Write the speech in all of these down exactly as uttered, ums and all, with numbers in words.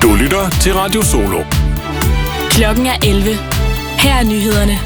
Du lytter til Radio Solo. Klokken er elleve. Her er nyhederne.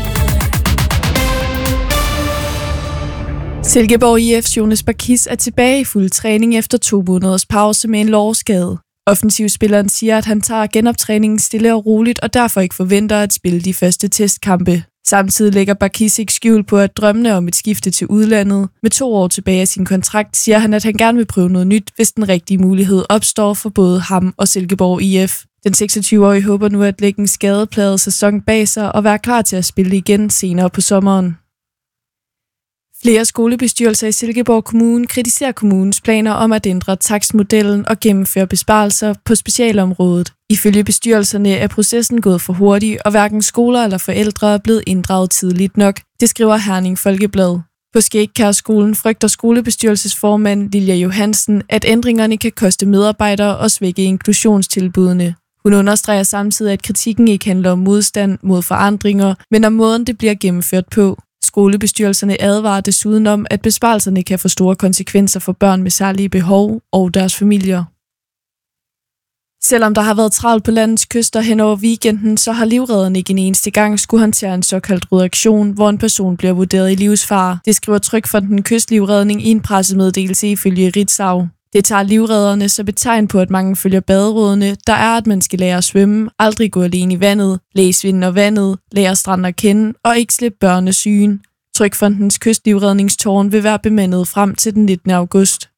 Silkeborg I F's Jonas Bakis er tilbage i fuld træning efter to måneders pause med en lårskade. Offensivspilleren siger, at han tager genoptræningen stille og roligt, og derfor ikke forventer at spille de første testkampe. Samtidig lægger Bakis ikke skjul på, at drømmene om et skifte til udlandet. Med to år tilbage af sin kontrakt siger han, at han gerne vil prøve noget nyt, hvis den rigtige mulighed opstår for både ham og Silkeborg I F. Den seksogtyve-årige håber nu at lægge en skadeplaget sæson bag sig og være klar til at spille igen senere på sommeren. Flere skolebestyrelser i Silkeborg Kommune kritiserer kommunens planer om at ændre takstmodellen og gennemføre besparelser på specialområdet. Ifølge bestyrelserne er processen gået for hurtigt, og hverken skoler eller forældre er blevet inddraget tidligt nok. Det skriver Herning Folkeblad. På Skægkærskolen frygter skolebestyrelsesformand Lilja Johansen, at ændringerne kan koste medarbejdere og svække inklusionstilbudene. Hun understreger samtidig, at kritikken ikke handler om modstand mod forandringer, men om måden det bliver gennemført på. Skolebestyrelserne advarer desuden om, at besparelserne kan få store konsekvenser for børn med særlige behov og deres familier. Selvom der har været travlt på landets kyster hen over weekenden, så har livredderne ikke en eneste gang skulle håndtere en såkaldt redaktion, hvor en person bliver vurderet i livsfare. Det skriver Trygfonden Kystlivredning i en pressemeddelelse ifølge Ritzau. Det tager livredderne som et tegn på, at mange følger baderådene, der er, at man skal lære at svømme, aldrig gå alene i vandet, læse vinden og vandet, lære stranden at kende og ikke slippe børnesygen. Trygfondens Kystlivredningstårn vil være bemandet frem til den nittende august.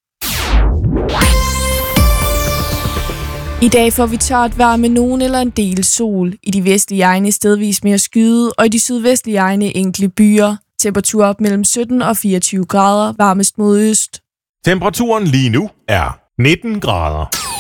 I dag får vi tørt vejr med nogen eller en del sol. I de vestlige egne stedvis mere skyde, og i de sydvestlige egne enkelte byer. Temperatur op mellem sytten og fireogtyve grader, varmest mod øst. Temperaturen lige nu er nitten grader.